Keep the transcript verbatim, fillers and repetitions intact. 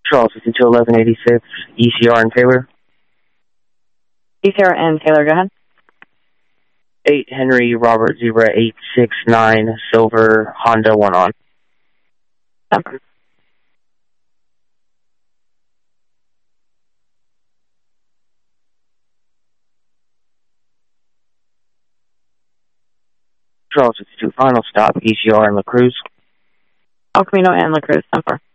Charles, fifty-two eleven eighty-six, E C R and Taylor. E C R and Taylor, go ahead. eight Henry Robert Zebra eight six nine Silver Honda one on. Number. Charles, fifty-two final stop, E C R and La Cruz. El Camino and La Cruz, number.